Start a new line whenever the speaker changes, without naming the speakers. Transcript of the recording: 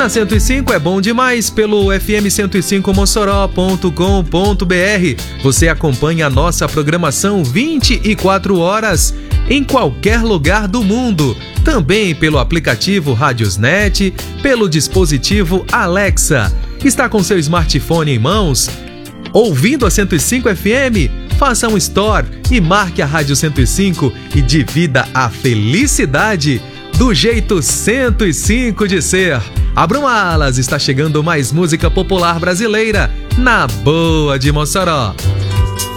Na 105 é bom demais pelo fm105mossoró.com.br. Você acompanha a nossa programação 24 horas em qualquer lugar do mundo. Também pelo aplicativo Radiosnet, pelo dispositivo Alexa. Está com seu smartphone em mãos? Ouvindo a 105 FM? Faça um store e marque a Rádio 105 e divida a felicidade do jeito 105 de ser. Abram alas, está chegando mais música popular brasileira na Boa de Mossoró.